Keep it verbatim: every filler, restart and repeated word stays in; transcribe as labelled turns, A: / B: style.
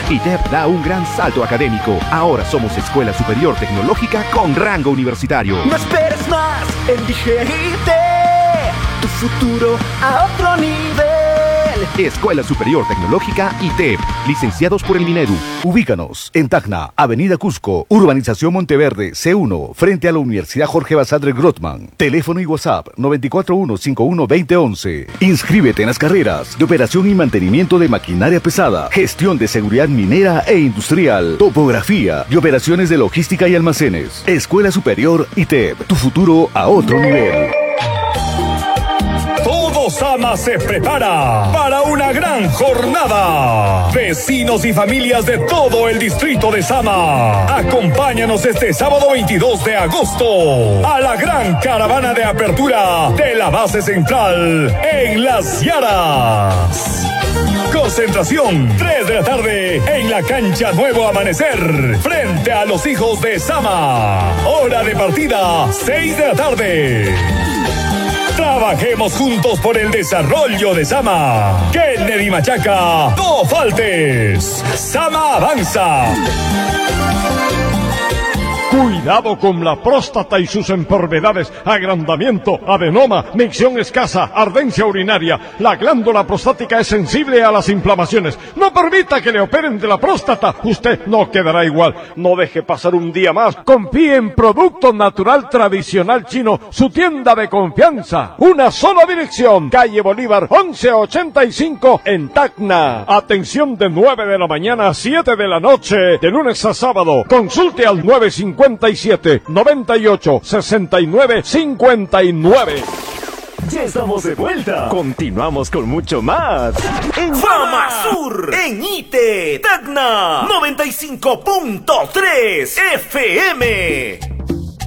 A: I T E P da un gran salto académico. Ahora somos Escuela Superior Tecnológica con rango universitario.
B: No esperes más, elige I T E P, tu futuro a otro nivel.
A: Escuela Superior Tecnológica I T E P, licenciados por el Minedu.
C: Ubícanos en Tacna, Avenida Cusco, Urbanización Monteverde, C uno, frente a la Universidad Jorge Basadre Grothman. Teléfono y WhatsApp nueve cuatro uno cinco uno dos cero once. Inscríbete en las carreras de operación y mantenimiento de maquinaria pesada, gestión de seguridad minera e industrial, topografía y operaciones de logística y almacenes. Escuela Superior I T E P, tu futuro a otro nivel.
D: Todo Sama se prepara para una gran jornada. Vecinos y familias de todo el distrito de Sama, acompáñanos este sábado veintidós de agosto a la gran caravana de apertura de la base central en Las Yaras. Concentración, tres de la tarde en la cancha Nuevo Amanecer, frente a los hijos de Sama. Hora de partida, seis de la tarde. Trabajemos juntos por el desarrollo de Sama. Kennedy Machaca, no faltes. Sama avanza.
E: Cuidado con la próstata y sus enfermedades: agrandamiento, adenoma, micción escasa, ardencia urinaria. La glándula prostática es sensible a las inflamaciones. No permita que le operen de la próstata. Usted no quedará igual. No deje pasar un día más. Confíe en Producto Natural Tradicional Chino, su tienda de confianza. Una sola dirección: calle Bolívar once ochenta y cinco en Tacna. Atención de nueve de la mañana a siete de la noche, de lunes a sábado. Consulte al nueve cincuenta y siete, noventa y ocho, sesenta y nueve, cincuenta y nueve.
F: Ya estamos de vuelta. Continuamos con mucho más.
B: En Fama Sur, en I T E Tacna, noventa y cinco punto tres F M.